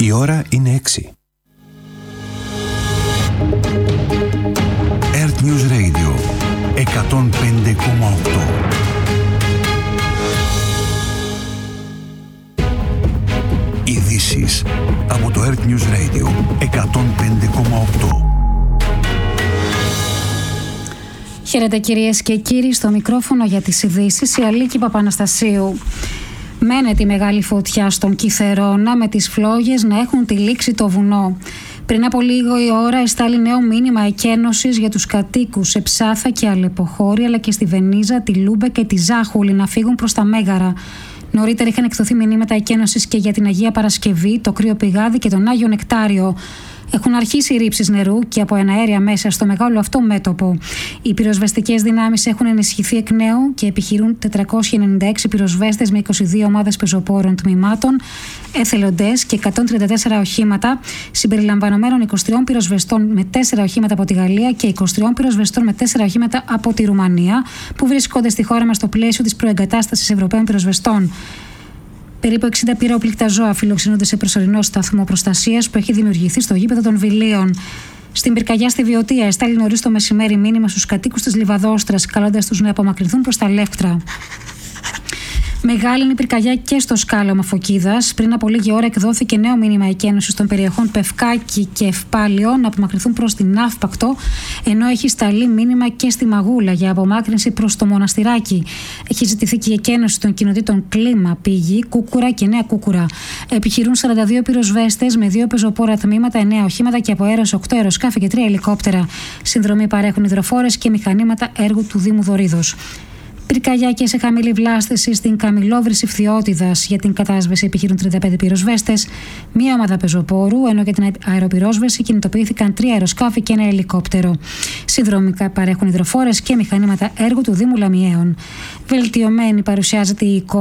Η ώρα είναι 6. Earth News Radio 105,8. Ειδήσεις από το Earth News Radio 105,8. Χαίρετε κυρίες και κύριοι, στο μικρόφωνο για τις ειδήσεις η Αλίκη Παπαναστασίου. Μένεται η μεγάλη φωτιά στον Κιθερώνα με τις φλόγες να έχουν τυλίξει το βουνό. Πριν από λίγο η ώρα εστάλει νέο μήνυμα εκένωσης για τους κατοίκους σε Ψάθα και Αλεποχώρη, αλλά και στη Βενίζα, τη Λούμπε και τη Ζάχουλη να φύγουν προς τα Μέγαρα. Νωρίτερα είχαν εκδοθεί μηνύματα εκένωσης και για την Αγία Παρασκευή, το Κρύο Πηγάδι και τον Άγιο Νεκτάριο. Έχουν αρχίσει οι ρήψεις νερού και από εναέρια μέσα στο μεγάλο αυτό μέτωπο. Οι πυροσβεστικές δυνάμεις έχουν ενισχυθεί εκ νέου και επιχειρούν 496 πυροσβέστες με 22 ομάδες πεζοπόρων τμήματων, εθελοντές και 134 οχήματα, συμπεριλαμβανομένων 23 πυροσβεστών με 4 οχήματα από τη Γαλλία και 23 πυροσβεστών με 4 οχήματα από τη Ρουμανία, που βρίσκονται στη χώρα μας στο πλαίσιο της προεγκατάστασης Ευρωπαίων πυροσβεστών. Περίπου 60 πυρόπληκτα ζώα φιλοξενούνται σε προσωρινό σταθμό προστασίας που έχει δημιουργηθεί στο γήπεδο των Βιλίων. Στην πυρκαγιά στη Βιωτία εστάλει νωρίς το μεσημέρι μήνυμα στους κατοίκους της Λιβαδόστρας, καλώντας τους να απομακρυνθούν προς τα Λεύκτρα. Μεγάλη είναι η πυρκαγιά και στο σκάλωμα Φωκίδας. Πριν από λίγη ώρα εκδόθηκε νέο μήνυμα εκένωσης των περιοχών Πευκάκη και Ευπάλιο να απομακρυνθούν προς την Ναύπακτο, ενώ έχει σταλεί μήνυμα και στη Μαγούλα για απομάκρυνση προς το Μοναστηράκι. Έχει ζητηθεί και η εκένωση των κοινοτήτων Κλίμα, Πηγή, Κούκουρα και Νέα Κούκουρα. Επιχειρούν 42 πυροσβέστες με 2 πεζοπόρα τμήματα, 9 οχήματα και από αέρος 8 αεροσκάφη και 3 ελικόπτερα. Συνδρομή παρέχουν υδροφόρες και μηχανήματα έργου του Δήμου Δωρίδος. Πυρκαγιά και σε χαμηλή βλάστηση στην Καμιλόβρηση Φθιώτιδας. Για την κατάσβεση επιχειρούν 35 πυροσβέστες, μία ομάδα πεζοπόρου, ενώ για την αεροπυρόσβεση κινητοποιήθηκαν 3 αεροσκάφη και ένα ελικόπτερο. Συνδρομικά παρέχουν υδροφόρες και μηχανήματα έργου του Δήμου Λαμιαίων. Βελτιωμένη παρουσιάζεται η εικόνα